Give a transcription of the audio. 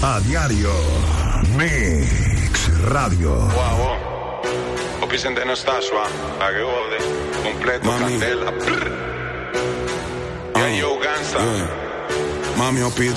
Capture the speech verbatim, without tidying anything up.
A diario. Mix Radio. Wow, wow. Ho presente Anastasia, la che ode, completo, Mami. candela. Brr. Yeah, yo, Gansa. Yeah. Mami, ho